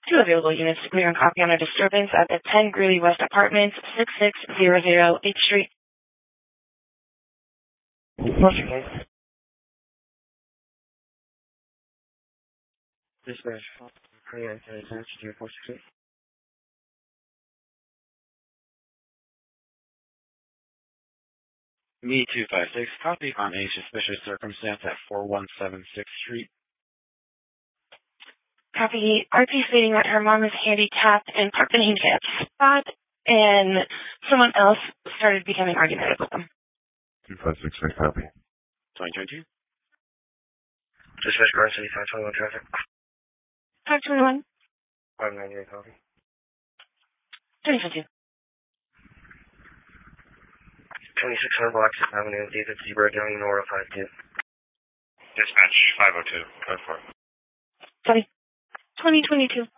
Two available units to clear and copy on a disturbance at the 10 Greeley West Apartments, 6600 8th Street. What's your case? Dispatch. Korean 36 Me 256, copy on a suspicious circumstance at 4176 Street. Copy. RP stating that her mom is handicapped and parked in a handicapped spot, and someone else started becoming argumentative with them. 256, copy. 2022. Dispatch Garden City 521 traffic. 521. 598 copy. 2022. 2600 Blacksmith Avenue, David C. Breakdown, Nora 52. Dispatch 502, code 4. Copy. 2022.